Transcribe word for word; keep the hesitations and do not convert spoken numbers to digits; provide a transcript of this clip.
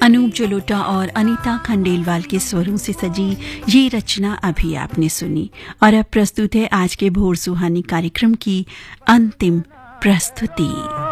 अनूप जलोटा और अनीता खंडेलवाल के स्वरों से सजी ये रचना अभी आपने सुनी और अब प्रस्तुत है आज के भोर सुहानी कार्यक्रम की अंतिम प्रस्तुति।